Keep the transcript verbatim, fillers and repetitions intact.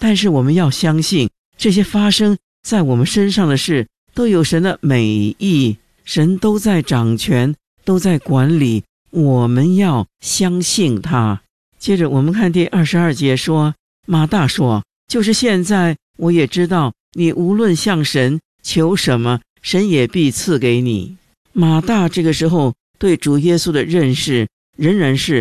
但是我们要相信，这些发生在我们身上的事都有神的美意，神都在掌权，都在管理，我们要相信他。接着我们看第二十二节说，马大说，就是现在我也知道，你无论向神求什么，神也必赐给你。马大这个时候对主耶稣的认识仍然是